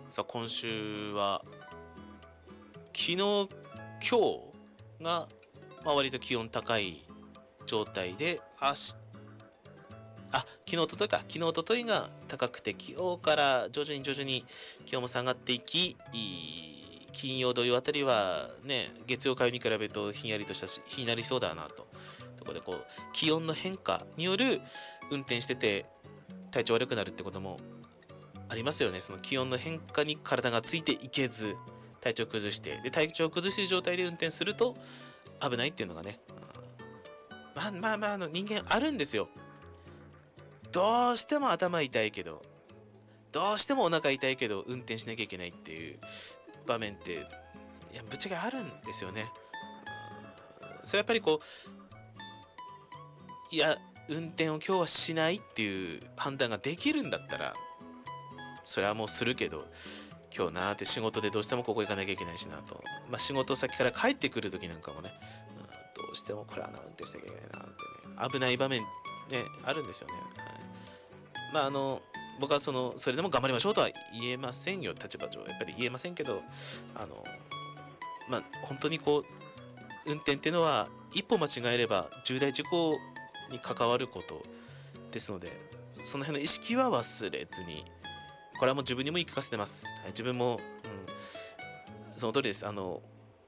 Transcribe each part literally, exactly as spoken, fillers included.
さあ今週は昨日今日が、まあ、割と気温高い状態で、明日あ昨日おとといか昨日おとといが高くて、今日から徐々に徐々に気温も下がっていき、金曜土曜あたりはね、月曜火曜に比べるとひんやりとしたし日になりそうだなと。ところでこう気温の変化による運転してて体調悪くなるってこともありますよね。その気温の変化に体がついていけず体調崩して、で体調を崩している状態で運転すると危ないっていうのがね、まあまあまああの人間あるんですよ。どうしても頭痛いけど、どうしてもお腹痛いけど運転しなきゃいけないっていう場面っていやぶっちゃけあるんですよね。それやっぱりこういや運転を今日はしないっていう判断ができるんだったらそれはもうするけど、今日なーって仕事でどうしてもここ行かなきゃいけないしなと、まあ、仕事先から帰ってくる時なんかもね、うん、どうしてもこれはな運転しなきゃいけないなってね、危ない場面ねあるんですよね。はい、まああの僕はそのそれでも頑張りましょうとは言えませんよ、立場上やっぱり言えませんけど、あのまあ本当にこう運転っていうのは一歩間違えれば重大事故に関わることですので、その辺の意識は忘れずに、これはもう自分にも言い聞かせてます。はい、自分も、うん、その通りです。あの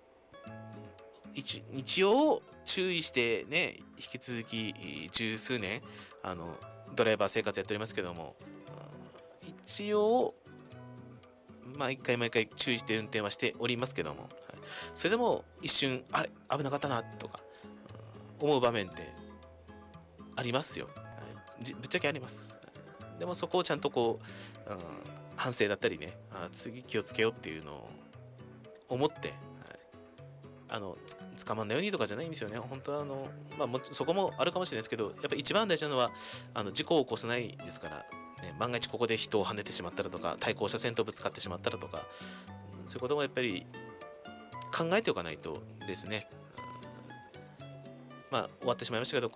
一一応注意してね、引き続き十数年あのドライバー生活やっておりますけども、うん、一応毎回毎回注意して運転はしておりますけども、はい、それでも一瞬あれ危なかったなとか、うん、思う場面ってありますよ。はい、じぶっちゃけあります。でもそこをちゃんとこう、うん、反省だったりね、あ次気をつけようっていうのを思って、はい、あのつ捕まんないようにとかじゃないんですよね。本当はあの、まあ、もそこもあるかもしれないですけど、やっぱ一番大事なのはあの事故を起こさないですから、ね、万が一ここで人を跳ねてしまったらとか対向車線とぶつかってしまったらとか、うん、そういうこともやっぱり考えておかないとですね。うん、まあ終わってしまいましたけど